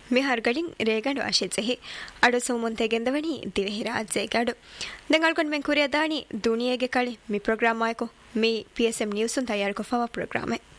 ಮಿಹಾರ್ಗಳಿನ್ ರೇಗಂಡು ಆಶಿಸೆಹಿ ಅಡು ಸೋಮುಂತೆಗೆಂದವಣಿ ದಿವೆಹಿ ರಾಜ್ಯಗಡು ದೆಂಗಳ್ಕೊಂಡ್ men ಕುರಿಯ ದಾಣಿ ದುನಿಯೆಗೆ ಕಳಿ ಮಿ ಪ್ರೋಗ್ರಾಮ್ ಆಯ್ಕೊ ಮಿ ಪಿಎಸ್ಎಂ ನ್ಯೂಸ್ ತಯಾರು ಕೊಫವ ಪ್ರೋಗ್ರಾಮೆ